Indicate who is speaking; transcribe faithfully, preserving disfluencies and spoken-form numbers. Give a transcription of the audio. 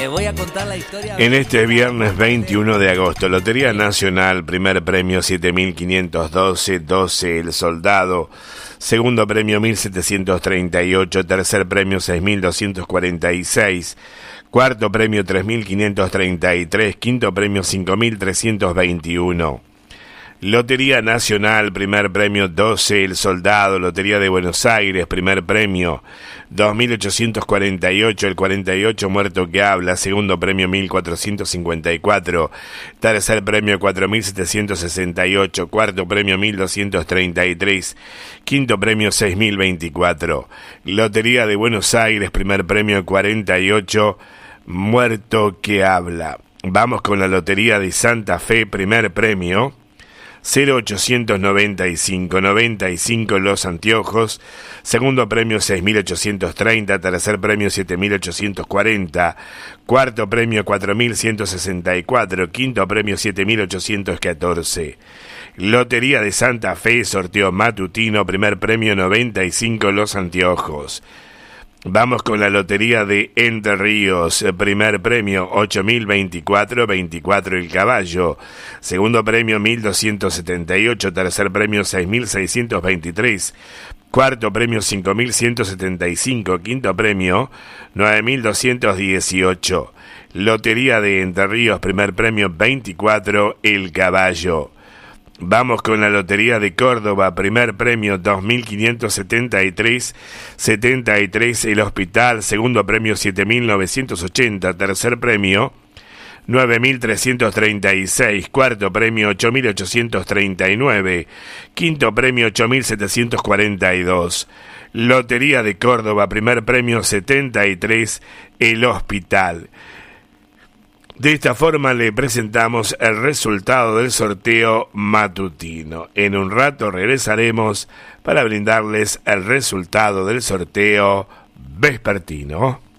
Speaker 1: Le voy a contar la historia.
Speaker 2: En este viernes veintiuno de agosto, Lotería Nacional, primer premio siete mil quinientos doce, doce El Soldado, segundo premio mil setecientos treinta y ocho, tercer premio seis mil doscientos cuarenta y seis, cuarto premio tres mil quinientos treinta y tres, quinto premio cinco mil trescientos veintiuno. Lotería Nacional, primer premio doce El Soldado, Lotería de Buenos Aires, primer premio dos mil ochocientos cuarenta y ocho, el cuarenta y ocho Muerto que Habla, segundo premio mil cuatrocientos cincuenta y cuatro, tercer premio cuatro mil setecientos sesenta y ocho, cuarto premio mil doscientos treinta y tres, quinto premio seis mil veinticuatro. Lotería de Buenos Aires, primer premio cuarenta y ocho, Muerto que Habla. Vamos con la Lotería de Santa Fe, primer premio cero ochocientos noventa y cinco, noventa y cinco Los Anteojos, segundo premio seis mil ochocientos treinta, tercer premio siete mil ochocientos cuarenta, cuarto premio cuatro mil ciento sesenta y cuatro, quinto premio siete mil ochocientos catorce. Lotería de Santa Fe, sorteo matutino, primer premio noventa y cinco Los Anteojos. Vamos con la Lotería de Entre Ríos, primer premio ocho mil veinticuatro, veinticuatro El Caballo, segundo premio mil doscientos setenta y ocho, tercer premio seis mil seiscientos veintitrés, cuarto premio cinco mil ciento setenta y cinco, quinto premio nueve mil doscientos dieciocho. Lotería de Entre Ríos, primer premio veinticuatro El Caballo. Vamos con la Lotería de Córdoba, primer premio dos mil quinientos setenta y tres, setenta y tres El Hospital, segundo premio siete mil novecientos ochenta, tercer premio nueve mil trescientos treinta y seis, cuarto premio ocho mil ochocientos treinta y nueve, quinto premio ocho mil setecientos cuarenta y dos. Lotería de Córdoba, primer premio setenta y tres El Hospital. De esta forma le presentamos el resultado del sorteo matutino. En un rato regresaremos para brindarles el resultado del sorteo vespertino.